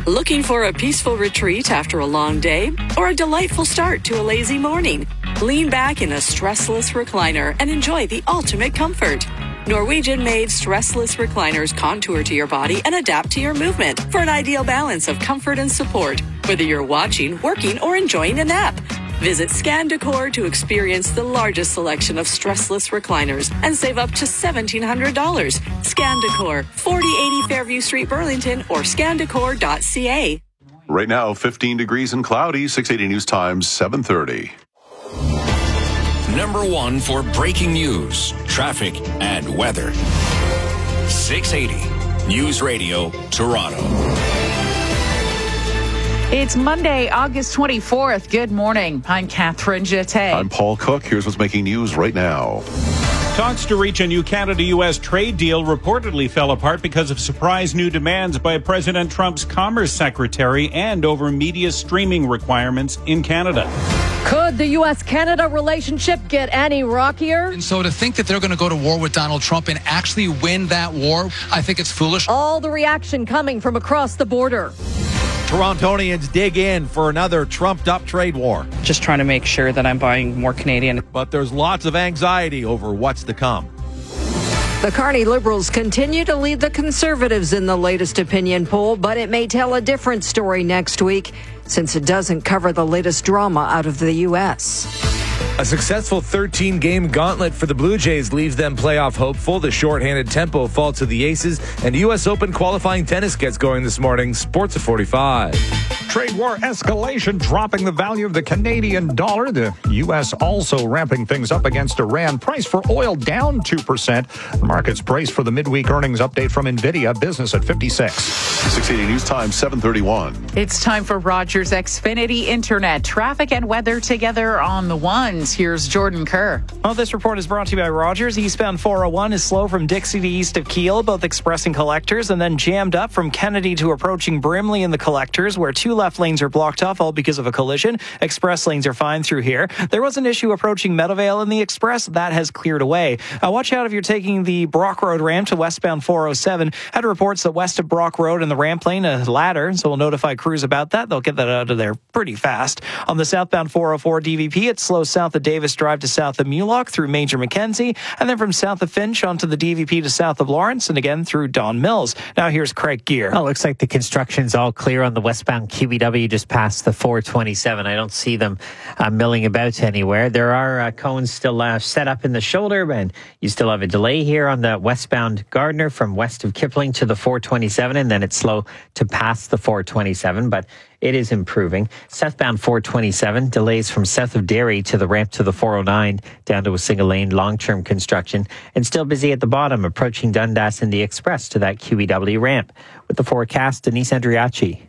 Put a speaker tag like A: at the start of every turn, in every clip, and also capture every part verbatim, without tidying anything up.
A: Looking for a peaceful retreat after a long day or a delightful start to a lazy morning? Lean back in a stressless recliner and enjoy the ultimate comfort. Norwegian-made stressless recliners contour to your body and adapt to your movement for an ideal balance of comfort and support, whether you're watching, working, or enjoying a nap. Visit Scan Decor to experience the largest selection of stressless recliners and save up to seventeen hundred dollars. Scan Decor, forty eighty Fairview Street, Burlington, or scan decor dot c a.
B: Right now, fifteen degrees and cloudy, six eighty News Times, seven thirty.
C: Number one for breaking news, traffic, and weather. six eighty News Radio, Toronto.
D: It's Monday, August twenty-fourth. Good morning. I'm Catherine Jeté.
B: I'm Paul Cook. Here's what's making news right now.
E: Talks to reach a new Canada-U S trade deal reportedly fell apart because of surprise new demands by President Trump's Commerce Secretary and over media streaming requirements in Canada.
F: Could the U S Canada relationship get any rockier?
G: And so to think that they're going to go to war with Donald Trump and actually win that war, I think it's foolish.
F: All the reaction coming from across the border.
H: Torontonians dig in for another trumped-up trade war.
I: Just trying to make sure that I'm buying more Canadian.
H: But there's lots of anxiety over what's to come.
F: The Carney Liberals continue to lead the Conservatives in the latest opinion poll, but it may tell a different story next week since it doesn't cover the latest drama out of the U S.
J: A successful thirteen-game gauntlet for the Blue Jays leaves them playoff hopeful. The shorthanded tempo falls to the Aces, and U S Open qualifying tennis gets going this morning. Sports at forty-five.
K: Trade war escalation dropping the value of the Canadian dollar. The U S also ramping things up against Iran. Price for oil down two percent. The market's brace for the midweek earnings update from NVIDIA. Business at fifty-six.
B: six eighty News Time, seven thirty-one.
D: It's time for Rogers Xfinity Internet. Traffic and weather together on the ones. Here's Jordan Kerr.
L: Well, this report is brought to you by Rogers. Eastbound four oh one is slow from Dixie to east of Kiel, both express and collectors, and then jammed up from Kennedy to approaching Brimley in the collectors, where two left lanes are blocked off, all because of a collision. Express lanes are fine through here. There was an issue approaching Meadowvale in the express. That has cleared away. Uh, watch out if you're taking the Brock Road ramp to westbound four oh seven. Had reports that west of Brock Road in the ramp lane, a ladder, so we'll notify crews about that. They'll get that out of there pretty fast. On the southbound four oh four D V P, it's slow south of Davis Drive to south of Mulock through Major Mackenzie, and then from south of Finch onto the D V P to south of Lawrence, and again through Don Mills. Now here's Craig Gear.
M: Oh, looks like the construction's all clear on the westbound Q E W just past the four twenty-seven. I don't see them uh, milling about anywhere. There are uh, cones still uh, set up in the shoulder, and you still have a delay here on the westbound Gardner from west of Kipling to the four twenty-seven, and then it's slow to pass the four twenty-seven, but it is improving. Southbound four twenty-seven, delays from south of Derry to the ramp to the four oh nine, down to a single lane long-term construction, and still busy at the bottom, approaching Dundas and the Express to that Q E W ramp. With the forecast, Denise Andriachi.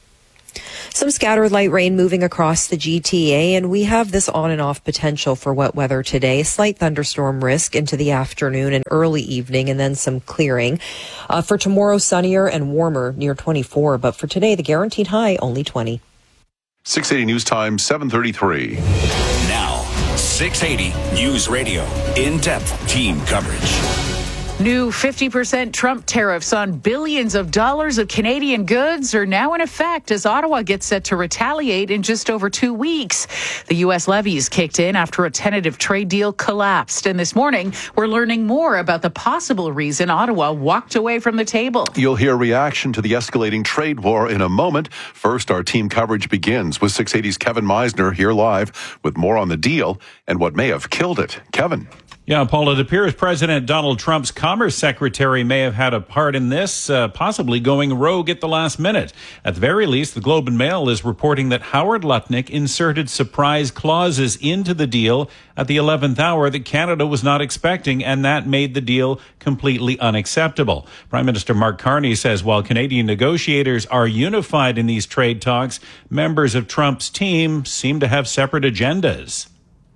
N: Some scattered light rain moving across the G T A, and we have this on and off potential for wet weather today. Slight thunderstorm risk into the afternoon and early evening, and then some clearing. Uh, for tomorrow, sunnier and warmer, near twenty-four, but for today, the guaranteed high, only twenty.
B: six eighty News Time, seven thirty-three.
C: Now, six eighty News Radio. In-depth team coverage.
D: New fifty percent Trump tariffs on billions of dollars of Canadian goods are now in effect as Ottawa gets set to retaliate in just over two weeks. The U S levies kicked in after a tentative trade deal collapsed. And this morning, we're learning more about the possible reason Ottawa walked away from the table.
B: You'll hear reaction to the escalating trade war in a moment. First, our team coverage begins with six eighty's Kevin Meisner here live with more on the deal and what may have killed it. Kevin.
E: Yeah, Paul, it appears President Donald Trump's Commerce Secretary may have had a part in this, uh, possibly going rogue at the last minute. At the very least, the Globe and Mail is reporting that Howard Lutnick inserted surprise clauses into the deal at the eleventh hour that Canada was not expecting, and that made the deal completely unacceptable. Prime Minister Mark Carney says while Canadian negotiators are unified in these trade talks, members of Trump's team seem to have separate agendas.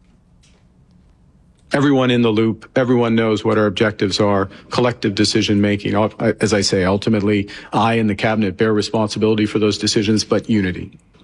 O: Everyone in the loop, everyone knows what our objectives are, collective decision making. As I say, ultimately, I and the cabinet bear responsibility for those decisions, but unity.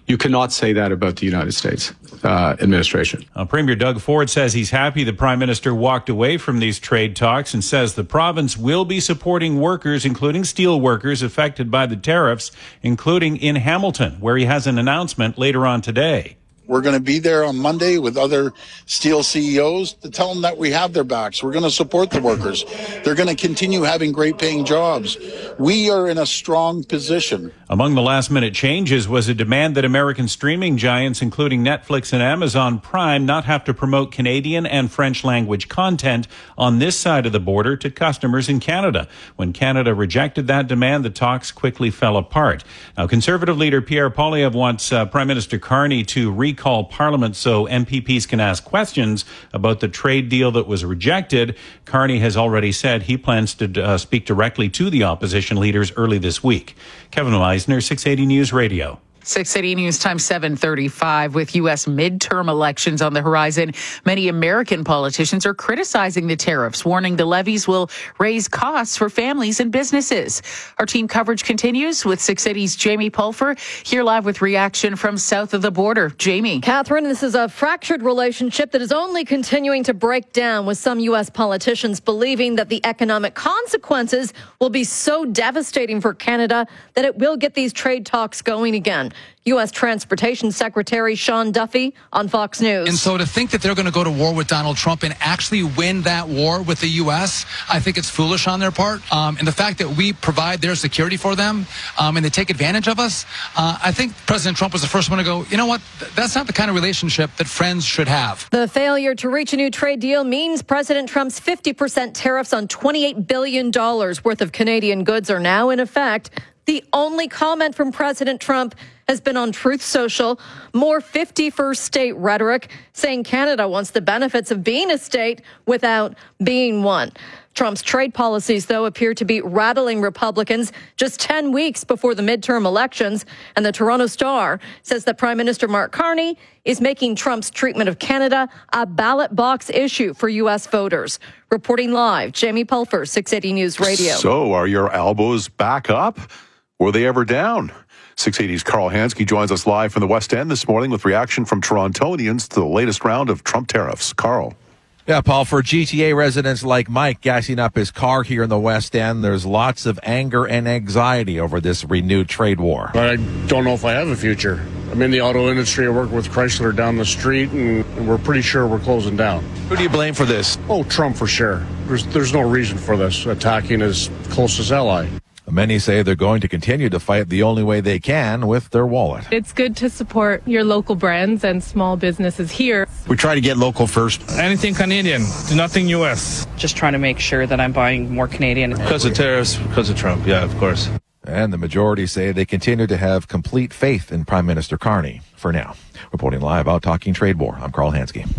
O: You cannot say that about the United States uh, administration.
E: Uh, Premier Doug Ford says he's happy the Prime Minister walked away from these trade talks and says the province will be supporting workers, including steel workers affected by the tariffs, including in Hamilton, where he has an announcement later on today.
P: We're going to be there on Monday with other steel C E Os to tell them that we have their backs. We're going to support the workers. They're going to continue having great paying jobs. We are in a strong position.
E: Among the last minute changes was a demand that American streaming giants, including Netflix and Amazon Prime, not have to promote Canadian and French language content on this side of the border to customers in Canada. When Canada rejected that demand, the talks quickly fell apart. Now, Conservative leader Pierre Poilievre wants uh, Prime Minister Carney to recall Call Parliament so M P Ps can ask questions about the trade deal that was rejected. Carney has already said he plans to uh, speak directly to the opposition leaders early this week. Kevin Meisner, six eighty News Radio.
D: six eighty News Time seven thirty-five. With U S midterm elections on the horizon, many American politicians are criticizing the tariffs, warning the levies will raise costs for families and businesses. Our team coverage continues with six eighty's Jamie Pulfer here live with reaction from south of the border. Jamie.
Q: Catherine, this is a fractured relationship that is only continuing to break down, with some U S politicians believing that the economic consequences will be so devastating for Canada that it will get these trade talks going again. U S Transportation Secretary Sean Duffy on Fox News.
G: And so to think that they're going to go to war with Donald Trump and actually win that war with the U S, I think it's foolish on their part. Um, and the fact that we provide their security for them um, and they take advantage of us, uh, I think President Trump was the first one to go, you know what, that's not the kind of relationship that friends should have.
Q: The failure to reach a new trade deal means President Trump's fifty percent tariffs on twenty-eight billion dollars worth of Canadian goods are now in effect. The only comment from President Trump has been on Truth Social, more fifty-first state rhetoric, saying Canada wants the benefits of being a state without being one. Trump's trade policies, though, appear to be rattling Republicans just ten weeks before the midterm elections. And the Toronto Star says that Prime Minister Mark Carney is making Trump's treatment of Canada a ballot box issue for U S voters. Reporting live, Jamie Pulfer, six eighty News Radio.
B: So are your elbows back up? Were they ever down? six eighty's Carl Hansky joins us live from the West End this morning with reaction from Torontonians to the latest round of Trump tariffs. Carl.
H: Yeah, Paul, for G T A residents like Mike gassing up his car here in the West End, there's lots of anger and anxiety over this renewed trade war.
R: But I don't know if I have a future. I'm in the auto industry. I work with Chrysler down the street, and we're pretty sure we're closing down.
H: Who do you blame for this?
R: Oh, Trump for sure. There's, there's no reason for this, attacking his closest ally.
H: Many say they're going to continue to fight the only way they can, with their wallet.
S: It's good to support your local brands and small businesses here.
T: We try to get local first.
U: Anything Canadian, nothing U S.
I: Just trying to make sure that I'm buying more Canadian.
U: Because of tariffs, because of Trump, yeah, of course.
H: And the majority say they continue to have complete faith in Prime Minister Carney for now. Reporting live out Talking Trade War, I'm Carl Hansky.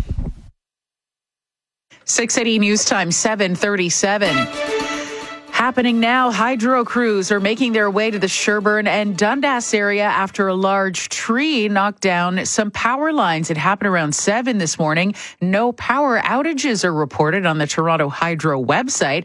D: six eighty News Time seven thirty-seven. Happening now, hydro crews are making their way to the Sherbourne and Dundas area after a large tree knocked down some power lines. It happened around seven this morning. No power outages are reported on the Toronto Hydro website.